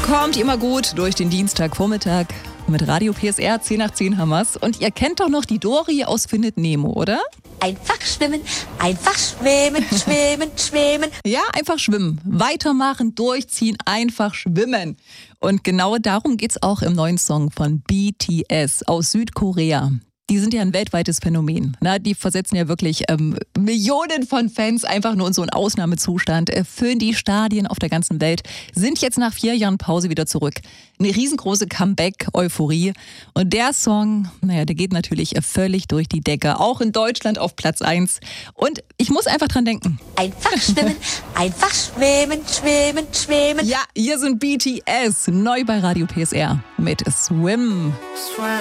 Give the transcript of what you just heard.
Kommt immer gut durch den Dienstagvormittag mit Radio PSR 10 nach 10 Hammers. Und ihr kennt doch noch die Dori aus Findet Nemo, oder? Einfach schwimmen, schwimmen, schwimmen. Ja, einfach schwimmen. Weitermachen, durchziehen, einfach schwimmen. Und genau darum geht's auch im neuen Song von BTS aus Südkorea. Die sind ja ein weltweites Phänomen. Die versetzen ja wirklich Millionen von Fans einfach nur in so einen Ausnahmezustand, füllen die Stadien auf der ganzen Welt, sind jetzt nach 4 Jahren Pause wieder zurück. Eine riesengroße Comeback-Euphorie. Und der Song, der geht natürlich völlig durch die Decke, auch in Deutschland auf Platz 1. Und ich muss einfach dran denken. Einfach schwimmen, schwimmen. Ja, hier sind BTS, neu bei Radio PSR mit Swim.